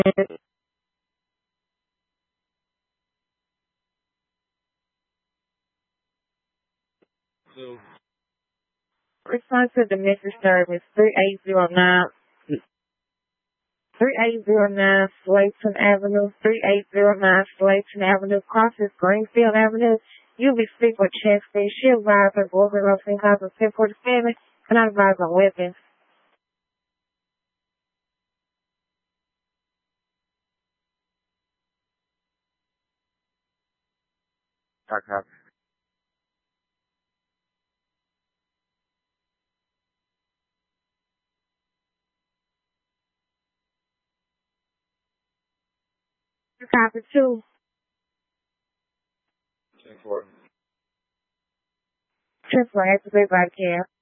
Response to the message service 3809 Slayton Avenue, 3809 Slayton Avenue, crosses Greenfield Avenue. You'll be speaking with Chester. She arrived at Bourbon Road, St. House of 1047, and I advise on weapons. Okay. Copy 2. 10-4. 10-4, activate by care.